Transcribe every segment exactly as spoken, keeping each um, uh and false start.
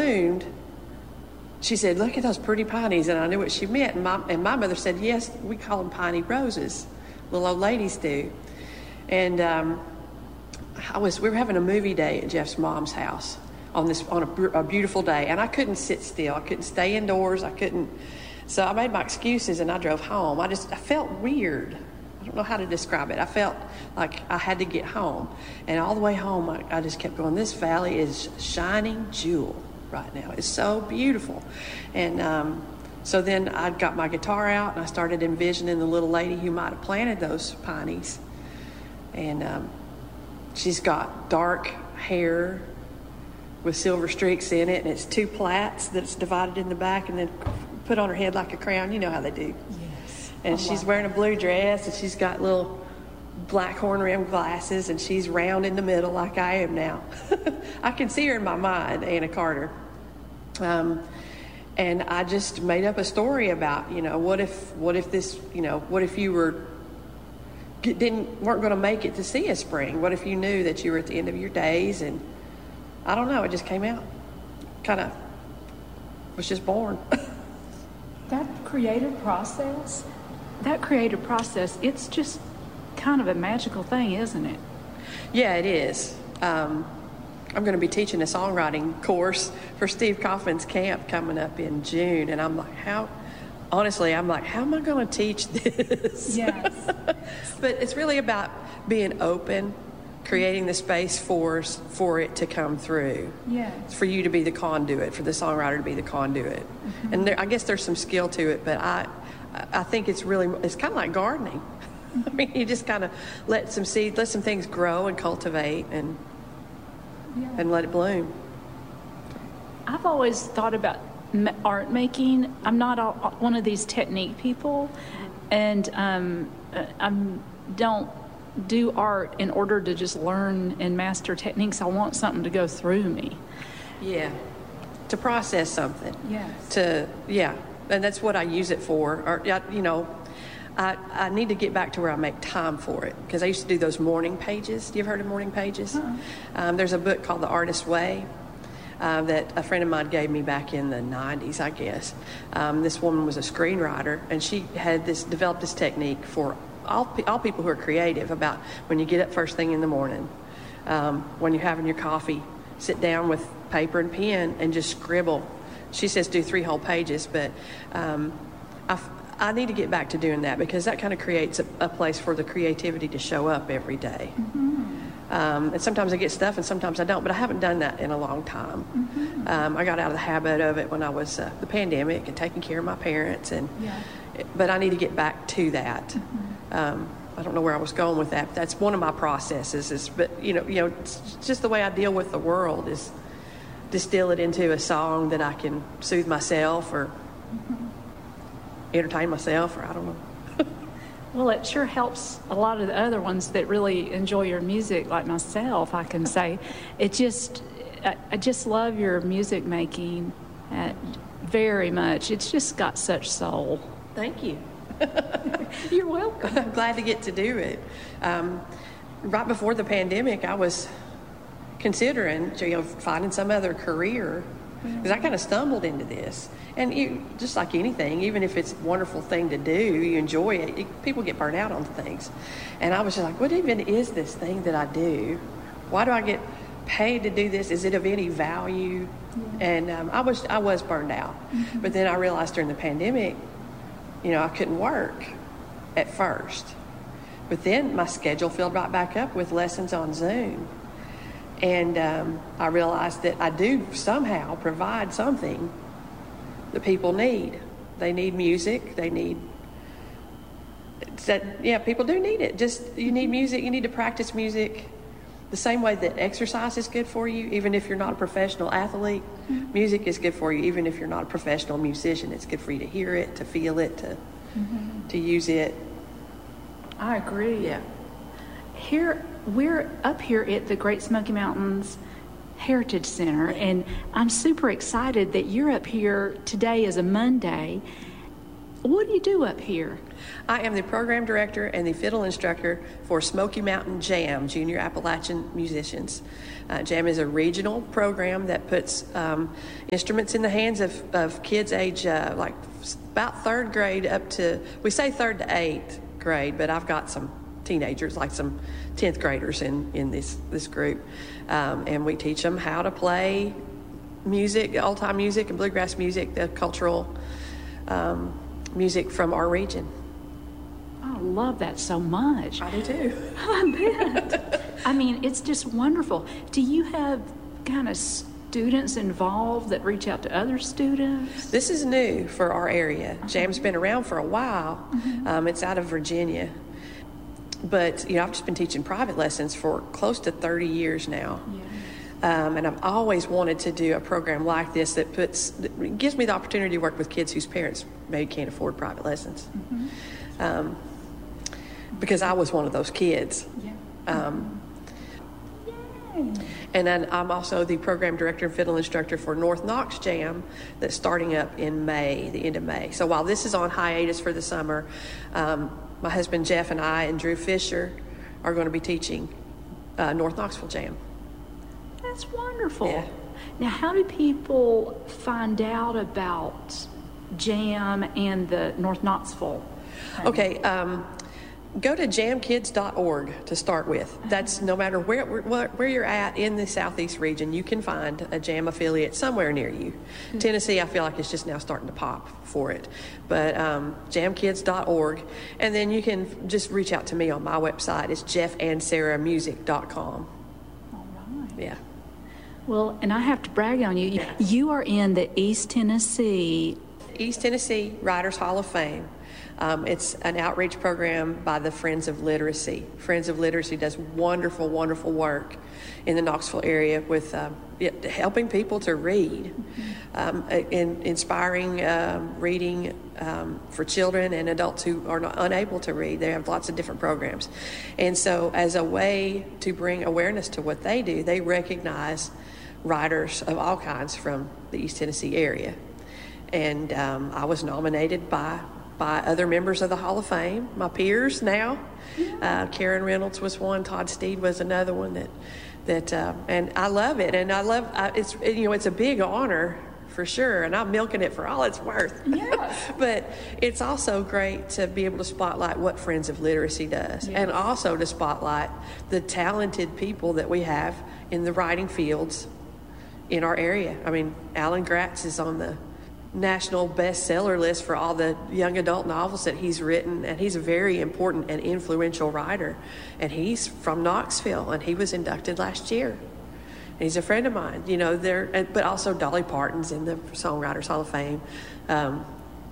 bloomed, she said, "Look at those pretty pineys," and I knew what she meant. And my, and my mother said, "Yes, we call them piney roses. Little old ladies do." And um, I was we were having a movie day at Jeff's mom's house on this on a, a beautiful day, and I couldn't sit still. I couldn't stay indoors. I couldn't. So I made my excuses and I drove home. I just I felt weird. I don't know how to describe it. I felt like I had to get home, and all the way home, I, I just kept going. This valley is shining jewel right now. It's so beautiful, and um, so then I got my guitar out and I started envisioning the little lady who might have planted those pineys, and um, she's got dark hair with silver streaks in it, and it's two plaits that's divided in the back and then put on her head like a crown. You know how they do. Yes. And she's wearing a blue dress, and she's got little black horn-rimmed glasses, and she's round in the middle like I am now. I can see her in my mind, Anna Carter. Um, and I just made up a story about, you know, what if, what if this, you know, what if you were didn't weren't going to make it to see a spring? What if you knew that you were at the end of your days? And I don't know. It just came out. Kind of was just born. That creative process, that creative process, it's just kind of a magical thing, isn't it? Yeah, it is. Um, I'm going to be teaching a songwriting course for Steve Kaufman's camp coming up in June, and I'm like, how? Honestly, I'm like, how am I going to teach this? Yes. But it's really about being open, creating the space for for it to come through. Yes. For you to be the conduit, for the songwriter to be the conduit. Mm-hmm. And there, I guess there's some skill to it, but I I think it's really, it's kind of like gardening. I mean, you just kind of let some seed, let some things grow and cultivate and yeah. and let it bloom. I've always thought about art making. I'm not a, one of these technique people, and um, I don't do art in order to just learn and master techniques. I want something to go through me. Yeah, to process something. Yes. To yeah, and that's what I use it for. Or you know, I I need to get back to where I make time for it, because I used to do those morning pages. You ever heard of morning pages? Uh-huh. Um, there's a book called The Artist's Way. Uh, that a friend of mine gave me back in the nineties, I guess. Um, this woman was a screenwriter, and she had this developed this technique for all all people who are creative about when you get up first thing in the morning, um, when you're having your coffee, sit down with paper and pen and just scribble. She says do three whole pages, but um, I, I need to get back to doing that, because that kind of creates a, a place for the creativity to show up every day. Mm-hmm. Um, and sometimes I get stuff and sometimes I don't, but I haven't done that in a long time. Mm-hmm. Um, I got out of the habit of it when I was uh, the pandemic and taking care of my parents, and yeah. but I need to get back to that. Mm-hmm. Um, I don't know where I was going with that. But that's one of my processes. Is, but you know, you know, it's just the way I deal with the world is distill it into a song that I can soothe myself or mm-hmm. entertain myself, or I don't know. Well, it sure helps a lot of the other ones that really enjoy your music, like myself, I can say. It just, I, I just love your music making uh, very much. It's just got such soul. Thank you. You're welcome. I'm glad to get to do it. Um, right before the pandemic, I was considering, you know, finding some other career, because I kind of stumbled into this. And you, just like anything, even if it's a wonderful thing to do, you enjoy it, it, people get burnt out on things. And I was just like, what even is this thing that I do? Why do I get paid to do this? Is it of any value? Yeah. And um, I was I was burned out. Mm-hmm. But then I realized during the pandemic, you know, I couldn't work at first. But then my schedule filled right back up with lessons on Zoom. And um, I realized that I do somehow provide something that people need. They need music. They need that. Yeah, people do need it. Just you need music. You need to practice music the same way that exercise is good for you. Even if you're not a professional athlete, mm-hmm. music is good for you. Even if you're not a professional musician, it's good for you to hear it, to feel it, to mm-hmm. to use it. I agree. Yeah. Here we're up here at the Great Smoky Mountains Heritage Center, and I'm super excited that you're up here today as a Monday. What do you do up here? I am the program director and the fiddle instructor for Smoky Mountain Jam, Junior Appalachian Musicians. Uh, Jam is a regional program that puts um, instruments in the hands of, of kids age uh, like about third grade up to, we say third to eighth grade, but I've got some teenagers, like some tenth graders in, in this, this group. Um, and we teach them how to play music, old-time music and bluegrass music, the cultural um, music from our region. I love that so much. I do too. I bet. I mean, it's just wonderful. Do you have kind of students involved that reach out to other students? This is new for our area. Uh-huh. Jam's been around for a while. Mm-hmm. Um, it's out of Virginia. But, you know, I've just been teaching private lessons for close to thirty years now. Yeah. Um, and I've always wanted to do a program like this that puts, that gives me the opportunity to work with kids whose parents maybe can't afford private lessons. Mm-hmm. Um, because I was one of those kids. Yeah. Um, and then I'm also the program director and fiddle instructor for North Knox Jam that's starting up in May, the end of May. So while this is on hiatus for the summer, um, my husband Jeff and I and Drew Fisher are going to be teaching uh, North Knoxville Jam. That's wonderful. Yeah. Now, how do people find out about Jam and the North Knoxville? Okay, um, go to jam kids dot org to start with. That's no matter where, where where you're at in the Southeast region, you can find a Jam affiliate somewhere near you. Mm-hmm. Tennessee, I feel like it's just now starting to pop for it. But um, jam kids dot org. And then you can just reach out to me on my website. It's jeff and sarah music dot com. All right. Yeah. Well, and I have to brag on you. You are in the East Tennessee... East Tennessee Writers Hall of Fame. Um, it's an outreach program by the Friends of Literacy. Friends of Literacy does wonderful, wonderful work in the Knoxville area with um, helping people to read, um, in, inspiring um, reading um, for children and adults who are not unable to read. They have lots of different programs. And so as a way to bring awareness to what they do, they recognize writers of all kinds from the East Tennessee area. And um, I was nominated by by other members of the Hall of Fame, my peers now. Yeah. Uh, Karen Reynolds was one. Todd Steed was another one that, that, uh, and I love it. And I love, uh, it's, you know, it's a big honor for sure. And I'm milking it for all it's worth. Yes. But it's also great to be able to spotlight what Friends of Literacy does. Yes. And also to spotlight the talented people that we have in the writing fields in our area. I mean, Alan Gratz is on the national bestseller list for all the young adult novels that he's written, and he's a very important and influential writer, and he's from Knoxville, and he was inducted last year. And he's a friend of mine, you know. There, but also Dolly Parton's in the Songwriters Hall of Fame. Um,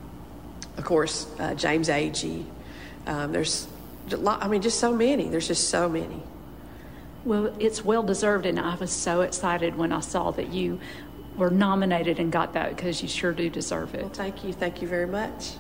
of course, uh, James Agee. Um, there's, a lot, I mean, just so many. There's just so many. Well, it's well deserved, and I was so excited when I saw that you were nominated and got that, because you sure do deserve it. Well, thank you. Thank you very much.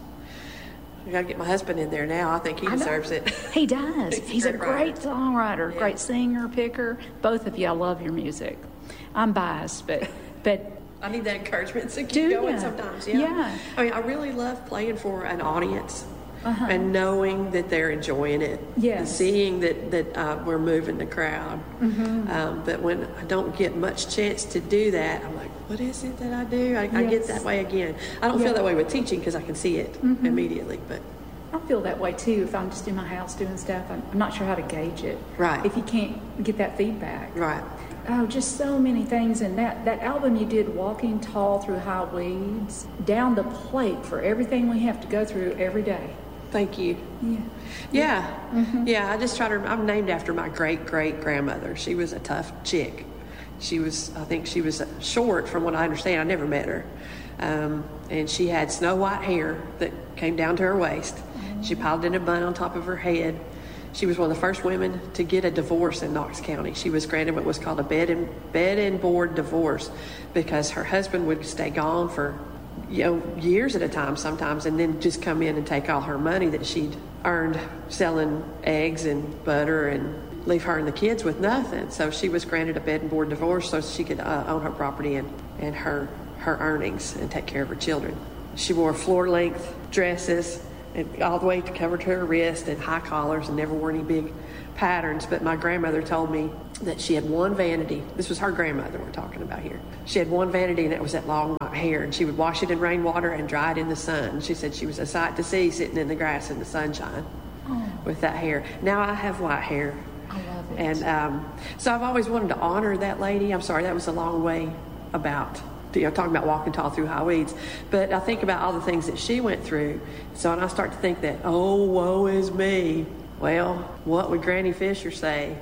I got to get my husband in there now. I think he deserves it. He does. He's, He's a great, great songwriter, yeah. great singer, picker. Both of you, I love your music. I'm biased, but but I need that encouragement to keep going ya? sometimes. Yeah. yeah. I mean, I really love playing for an audience. Uh-huh. And knowing that they're enjoying it, yes. and seeing that, that uh, we're moving the crowd. Mm-hmm. Um, but when I don't get much chance to do that, I'm like, what is it that I do? I, yes. I get that way again. I don't yeah. feel that way with teaching because I can see it mm-hmm. immediately. But I feel that way too if I'm just in my house doing stuff. I'm, I'm not sure how to gauge it. Right. If you can't get that feedback. Right. Oh, just so many things. And that, that album you did, Walking Tall Through High Weeds, down the plate for everything we have to go through every day. Thank you. Yeah. Yeah. Mm-hmm. Yeah, I just try to, I'm named after my great-great-grandmother. She was a tough chick. She was, I think she was short from what I understand. I never met her. Um, and she had snow white hair that came down to her waist. Mm-hmm. She piled it in a bun on top of her head. She was one of the first women to get a divorce in Knox County. She was granted what was called a bed and, bed and board divorce because her husband would stay gone for you know, years at a time sometimes, and then just come in and take all her money that she'd earned selling eggs and butter and leave her and the kids with nothing. So she was granted a bed and board divorce so she could uh, own her property and, and her, her earnings and take care of her children. She wore floor-length dresses and all the way to cover to her wrist and high collars and never wore any big patterns. But my grandmother told me that she had one vanity. This was her grandmother we're talking about here. She had one vanity, and that was that long white hair. And she would wash it in rainwater and dry it in the sun. She said she was a sight to see sitting in the grass in the sunshine oh. with that hair. Now I have white hair. I love it. And um, so I've always wanted to honor that lady. I'm sorry, that was a long way about, you know, talking about walking tall through high weeds. But I think about all the things that she went through. So and I start to think that, oh, woe is me. Well, what would Granny Fisher say?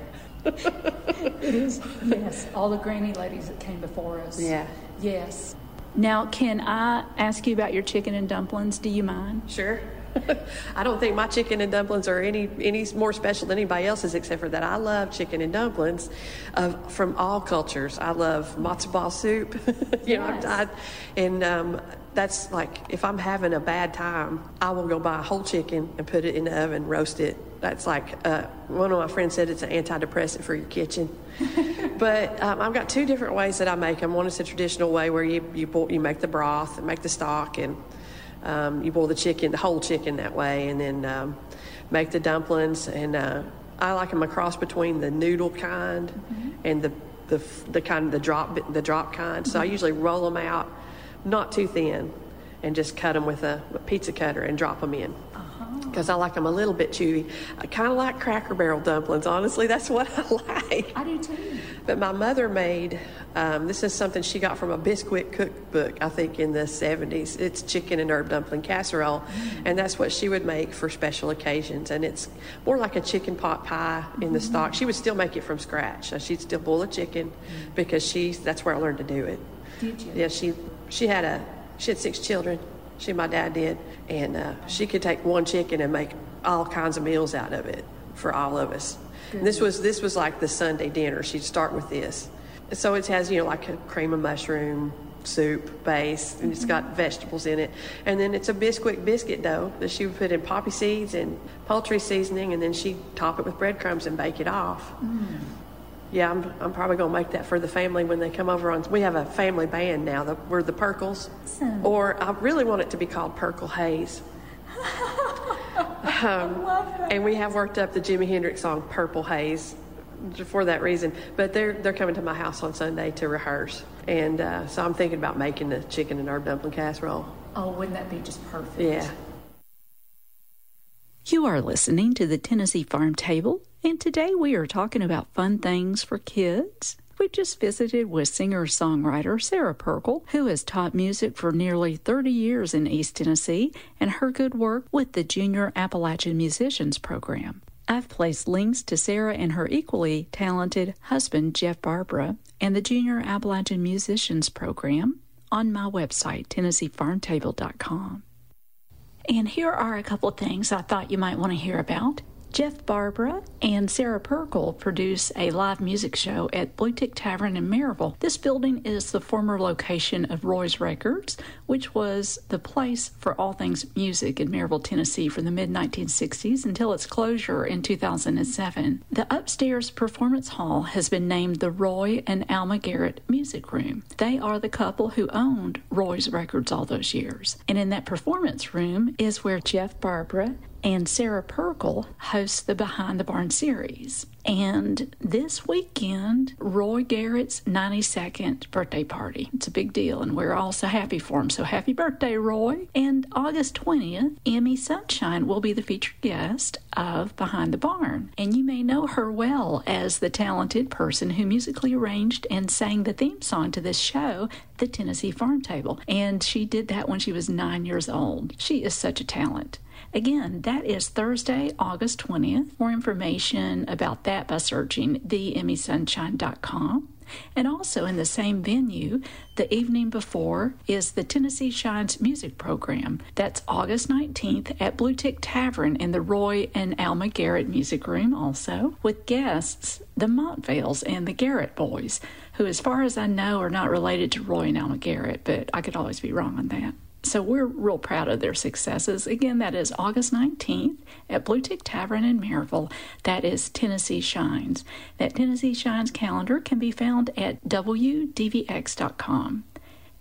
It is, yes. All the granny ladies that came before us. Yeah. Yes. Now, can I ask you about your chicken and dumplings? Do you mind? Sure. I don't think my chicken and dumplings are any any more special than anybody else's, except for that I love chicken and dumplings uh, from all cultures. I love matzo ball soup. you yes. know, I, and um, that's like, if I'm having a bad time, I will go buy a whole chicken and put it in the oven, roast it. That's like, uh, one of my friends said it's an antidepressant for your kitchen. But um, I've got two different ways that I make them. One is the traditional way where you you, boil, you make the broth and make the stock, and um, you boil the chicken, the whole chicken that way, and then um, make the dumplings. And uh, I like them a cross between the noodle kind mm-hmm. and the, the the kind of the drop the drop kind. So mm-hmm. I usually roll them out, not too thin, and just cut them with a, a pizza cutter and drop them in. Because I like them a little bit chewy. I kind of like Cracker Barrel dumplings. Honestly, that's what I like. I do too. But my mother made, um, this is something she got from a Bisquick cookbook, I think, in the seventies. It's chicken and herb dumpling casserole. Mm. And that's what she would make for special occasions. And it's more like a chicken pot pie in mm-hmm. the stock. She would still make it from scratch. So she'd still boil a chicken mm. because she, that's where I learned to do it. Did you? Yeah, she, she had a, she had six children. She and my dad did, and uh, she could take one chicken and make all kinds of meals out of it for all of us. And this was this was like the Sunday dinner. She'd start with this. So it has, you know, like a cream of mushroom soup base, and mm-hmm. it's got vegetables in it. And then it's a Bisquick biscuit dough that she would put in poppy seeds and poultry seasoning, and then she'd top it with breadcrumbs and bake it off. Mm. Yeah, I'm, I'm probably going to make that for the family when they come over on. We have a family band now. The, we're the Perkles. Awesome. Or I really want it to be called Perkle Haze. um, and we have worked up the Jimi Hendrix song Purple Haze for that reason. But they're they're coming to my house on Sunday to rehearse. And uh, so I'm thinking about making the chicken and herb dumpling casserole. Oh, wouldn't that be just perfect? Yeah. You are listening to the Tennessee Farm Table, and today we are talking about fun things for kids. We just visited with singer-songwriter Sarah Perkle, who has taught music for nearly thirty years in East Tennessee, and her good work with the Junior Appalachian Musicians Program. I've placed links to Sarah and her equally talented husband, Jeff Barbara, and the Junior Appalachian Musicians Program on my website, Tennessee Farm Table dot com. And here are a couple of things I thought you might want to hear about. Jeff Barbara and Sarah Perkle produce a live music show at Blue Tick Tavern in Maryville. This building is the former location of Roy's Records, which was the place for all things music in Maryville, Tennessee from the mid nineteen sixties until its closure in two thousand seven. The upstairs performance hall has been named the Roy and Alma Garrett Music Room. They are the couple who owned Roy's Records all those years. And in that performance room is where Jeff Barbara and Sarah Perkle hosts the Behind the Barn series. And this weekend, Roy Garrett's ninety-second birthday party. It's a big deal, and we're all so happy for him. So happy birthday, Roy. And August twentieth, Emmy Sunshine will be the featured guest of Behind the Barn. And you may know her well as the talented person who musically arranged and sang the theme song to this show, The Tennessee Farm Table. And she did that when she was nine years old. She is such a talent. Again, that is Thursday, August twentieth. More information about that by searching the emmy sunshine dot com. And also in the same venue, the evening before, is the Tennessee Shines music program. That's August nineteenth at Blue Tick Tavern in the Roy and Alma Garrett Music Room also, with guests, the Montvales and the Garrett Boys, who as far as I know are not related to Roy and Alma Garrett, but I could always be wrong on that. So we're real proud of their successes. Again, that is August nineteenth at Blue Tick Tavern in Maryville. That is Tennessee Shines. That Tennessee Shines calendar can be found at W D V X dot com.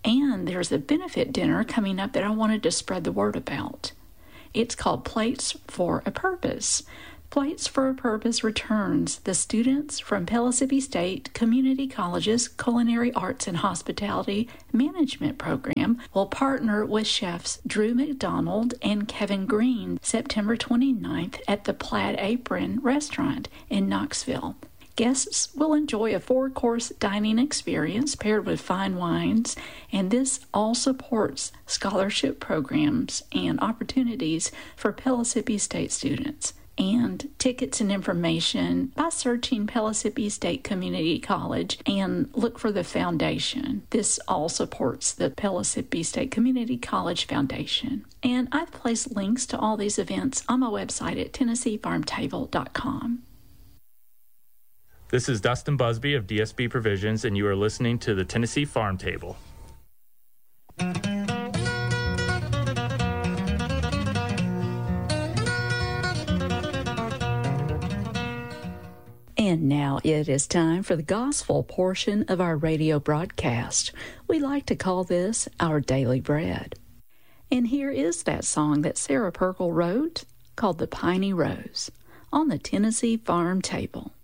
And there's a benefit dinner coming up that I wanted to spread the word about. It's called Plates for a Purpose. Plates for a Purpose returns the students from Pellissippi State Community College's Culinary Arts and Hospitality Management Program will partner with chefs Drew McDonald and Kevin Green September twenty-ninth at the Plaid Apron Restaurant in Knoxville. Guests will enjoy a four-course dining experience paired with fine wines, and this all supports scholarship programs and opportunities for Pellissippi State students. And tickets and information by searching Pellissippi State Community College and look for the foundation. This all supports the Pellissippi State Community College Foundation. And I've placed links to all these events on my website at tennessee farm table dot com. This is Dustin Busby of D S B Provisions, and you are listening to the Tennessee Farm Table. And now it is time for the gospel portion of our radio broadcast. We like to call this our daily bread. And here is that song that Sarah Perkle wrote called The Piney Rose on the Tennessee Farm Table.